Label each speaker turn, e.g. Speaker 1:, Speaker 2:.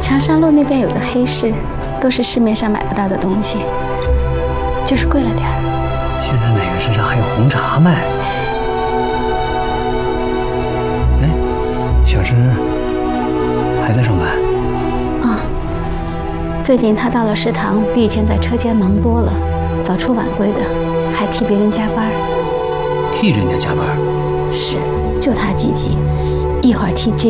Speaker 1: 长沙路那边有个黑市，都是市面上买不到的东西，就是贵了点儿。
Speaker 2: 现在哪个市场还有红茶卖？哎，小芝还在上班？
Speaker 1: 啊，最近他到了食堂，比以前在车间忙多了，早出晚归的，还替别人加班。
Speaker 2: 替人家加班？
Speaker 1: 是，就他积极，一会儿替这。